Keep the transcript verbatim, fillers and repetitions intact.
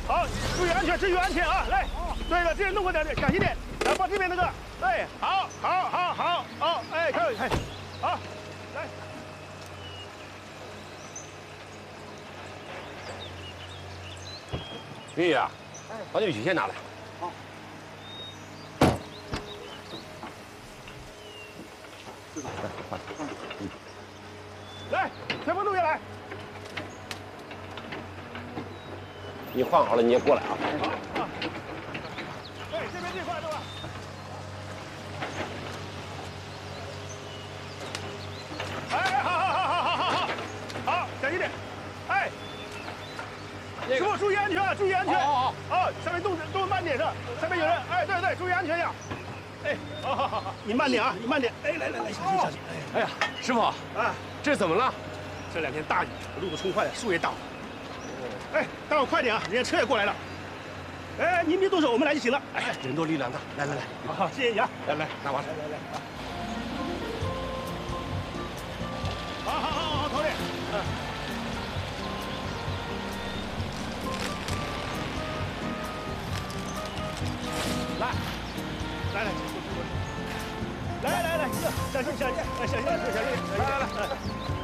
好，注意安全，注意安全啊！来，对了，这人弄过点，小心点，来放这边那个，对，好，好，好，好，好，哎，看，哎，好，来。 玉玉啊，把那雨鞋拿来。 好。 来，快点。嗯。 来，全部弄下来。 你换好了，你也过来啊。 好。哎，这边这块对吧？哎，好好好好好好好，好，小心点。哎。 师傅，注意安全啊！注意安全！好，好，好，上面动动慢点是吧？上面有人，哎，对对，注意安全呀！哎，好好好好，你慢点啊，你慢点。哎，来来来，小心小心！ 哎呀，师傅啊，这怎么了？ 这两天大雨，路都冲坏了，树也倒了。哎，待会儿快点啊，人家车也过来了。哎，您别动手，我们来就行了。 哎，人多力量大，来来来， 好好，谢谢你啊！ 来来，拿把手。 来来来，好好好好，头领，嗯。 来，来来，来来来，小心小心，哎，小心小心，来来来。